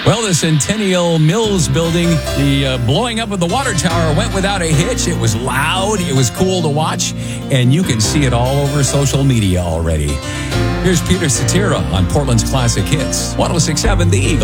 Well, the Centennial Mills building, the blowing up of the water tower went without a hitch. It was loud. It was cool to watch. And you can see it all over social media already. Here's Peter Cetera on Portland's Classic Hits. 106.7 The Eagle.